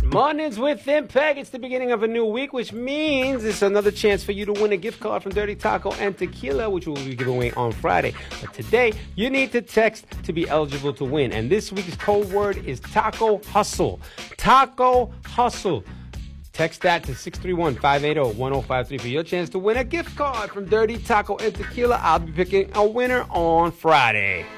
Mornings with Impact. It's the beginning of a new week, which means it's another chance for you to win a gift card from Dirty Taco and Tequila, which we will be giving away on Friday. But today, you need to text to be eligible to win. And this week's code word is Taco Hustle. Taco Hustle. Text that to 631-580-1053 for your chance to win a gift card from Dirty Taco and Tequila. I'll be picking a winner on Friday.